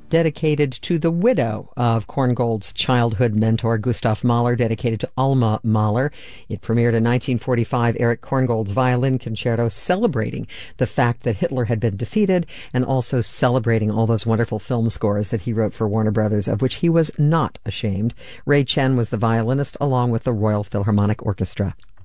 dedicated to the widow of Korngold's childhood mentor, Gustav Mahler, dedicated to Alma Mahler. It premiered in 1945, Erich Korngold's violin concerto, celebrating the fact that Hitler had been defeated and also celebrating all those wonderful film scores that he wrote for Warner Brothers, of which he was not ashamed. Ray Chen was the violinist along with the Royal Philharmonic Orchestra.